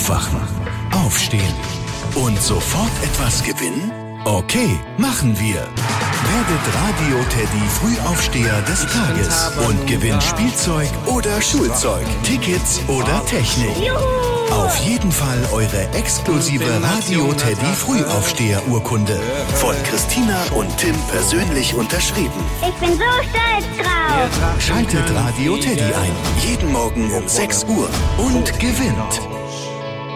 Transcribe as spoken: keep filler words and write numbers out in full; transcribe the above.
Aufwachen, aufstehen und sofort etwas gewinnen? Okay, machen wir. Werdet Radio Teddy Frühaufsteher des Tages und gewinnt Spielzeug oder Schulzeug, Tickets oder Technik. Auf jeden Fall eure exklusive Radio Teddy Frühaufsteher-Urkunde. Von Christina und Tim persönlich unterschrieben. Ich bin so stolz drauf. Schaltet Radio Teddy ein. Jeden Morgen um sechs Uhr und gewinnt.